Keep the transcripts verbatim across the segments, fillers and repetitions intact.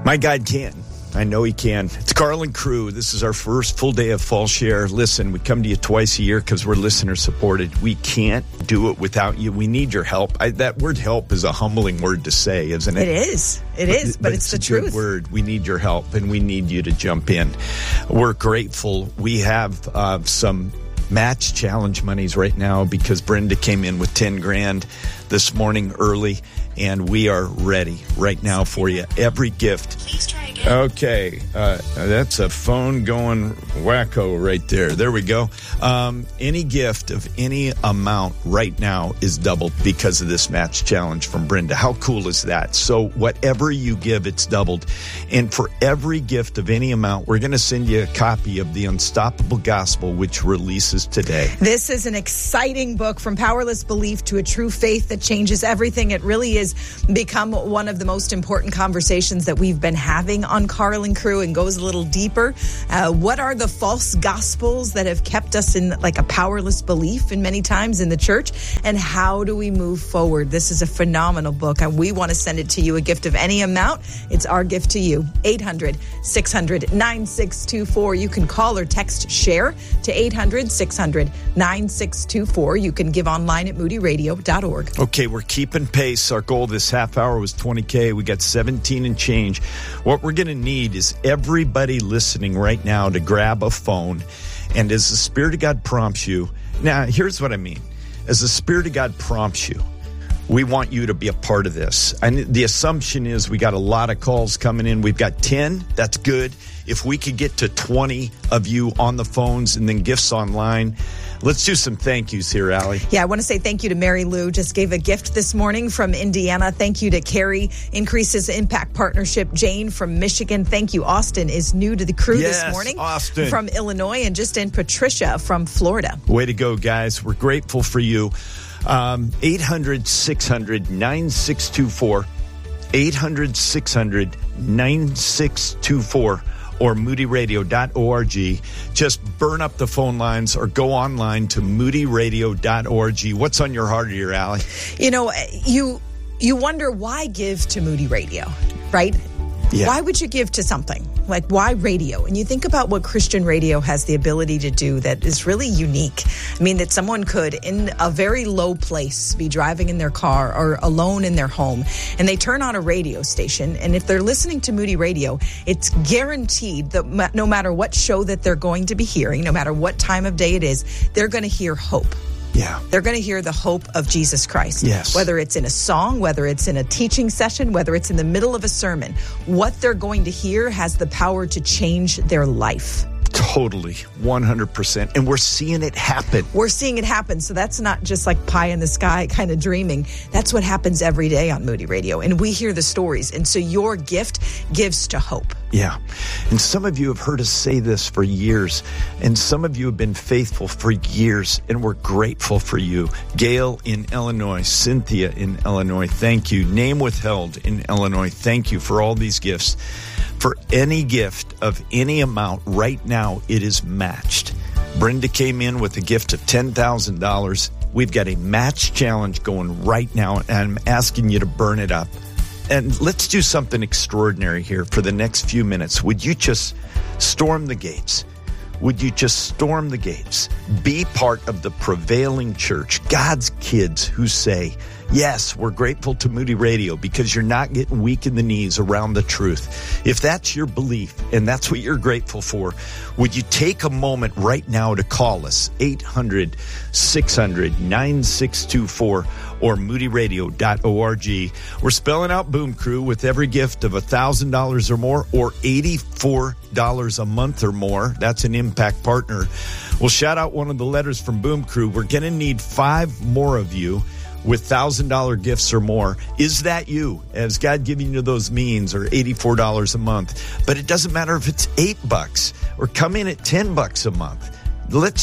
My God can. I know he can. It's Carlin Crew. This is our first full day of Fall Share. Listen, we come to you twice a year because we're listener supported. We can't do it without you. We need your help. I, that word help is a humbling word to say, isn't it? It is. It but, is, but, but it's, it's the a truth. Good word. We need your help, and we need you to jump in. We're grateful. We have uh, some match challenge monies right now because Brenda came in with ten grand this morning early, and we are ready right now for you. Every gift. Please try again. Okay, uh, that's a phone going wacko right there. There we go. Um, any gift of any amount right now is doubled because of this match challenge from Brenda. How cool is that? So whatever you give, it's doubled. And for every gift of any amount, we're going to send you a copy of The Unstoppable Gospel, which releases today. This is an exciting book, From Powerless Belief to a True Faith That Changes Everything. It really is become one of the most important conversations that we've been having on Carlin Crew, and goes a little deeper. Uh, what are the false gospels that have kept us in like a powerless belief in many times in the church, and how do we move forward? This is a phenomenal book, and we want to send it to you, a gift of any amount. It's our gift to you. eight hundred, six hundred, nine six two four. You can call or text SHARE to eight hundred, six hundred, nine six two four. You can give online at moody radio dot org. Okay, we're keeping pace. Our goal this half hour was twenty K. We got seventeen and change. What we're going to need is everybody listening right now to grab a phone, and as the Spirit of God prompts you, now here's what I mean. As the Spirit of God prompts you, we want you to be a part of this. And the assumption is we got a lot of calls coming in. We've got ten. That's good. If we could get to twenty of you on the phones and then gifts online, let's do some thank yous here, Allie. Yeah, I want to say thank you to Mary Lou. Just gave a gift this morning from Indiana. Thank you to Carrie, Increases Impact Partnership. Jane from Michigan. Thank you. Austin is new to the crew yes, this morning. Austin. From Illinois. And just in Patricia from Florida. Way to go, guys. We're grateful for you. Um, eight hundred, six hundred, nine six two four. eight hundred, six hundred, nine six two four. Or moody radio dot org. Just burn up the phone lines or go online to moody radio dot org. What's on your heart here, Allie? You know, you you wonder why give to Moody Radio, right? Yeah. Why would you give to something? Like, why radio? And you think about what Christian radio has the ability to do that is really unique. I mean, that someone could, in a very low place, be driving in their car or alone in their home, and they turn on a radio station. And if they're listening to Moody Radio, it's guaranteed that no matter what show that they're going to be hearing, no matter what time of day it is, they're going to hear hope. Yeah. They're going to hear the hope of Jesus Christ. Yes. Whether it's in a song, whether it's in a teaching session, whether it's in the middle of a sermon, what they're going to hear has the power to change their life. Totally, one hundred percent. And we're seeing it happen. We're seeing it happen. So that's not just like pie in the sky kind of dreaming. That's what happens every day on Moody Radio. And we hear the stories. And so your gift gives to hope. Yeah. And some of you have heard us say this for years. And some of you have been faithful for years. And we're grateful for you. Gail in Illinois, Cynthia in Illinois, thank you. Name withheld in Illinois, thank you for all these gifts. For any gift of any amount right now, it is matched. Brenda came in with a gift of ten thousand dollars. We've got a match challenge going right now, and I'm asking you to burn it up. And let's do something extraordinary here for the next few minutes. Would you just storm the gates? Would you just storm the gates? Be part of the prevailing church, God's kids who say, yes, we're grateful to Moody Radio because you're not getting weak in the knees around the truth. If that's your belief and that's what you're grateful for, would you take a moment right now to call us, eight hundred, six hundred, nine six two four or moody radio dot org. We're spelling out Boom Crew with every gift of one thousand dollars or more or eighty-four dollars a month or more. That's an impact partner. We'll shout out one of the letters from Boom Crew. We're going to need five more of you with one thousand dollars gifts or more. Is that you? Has God given you those means or eighty-four dollars a month? But it doesn't matter if it's eight bucks or come in at ten bucks a month. Let's just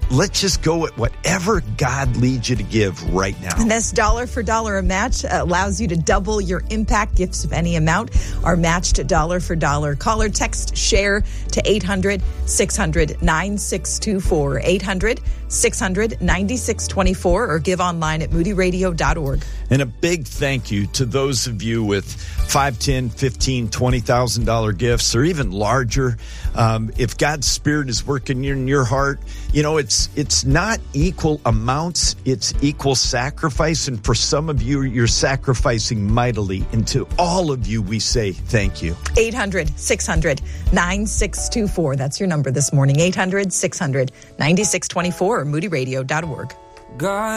let's just go at whatever God leads you to give right now. And this dollar for dollar match allows you to double your impact. Gifts of any amount are matched dollar for dollar. Call or text SHARE to eight hundred, six hundred, nine six two four, eight hundred, six hundred, nine six two four, or give online at moody radio dot org. And a big thank you to those of you with five, ten, fifteen, twenty thousand dollars gifts or even larger. Um, if God's Spirit is working in your heart, you know, it's it's not equal amounts, it's equal sacrifice. And for some of you, you're sacrificing mightily. And to all of you, we say thank you. eight hundred, six hundred, nine six two four. That's your number this morning. eight hundred, six hundred, nine six two four or moody radio dot org. God.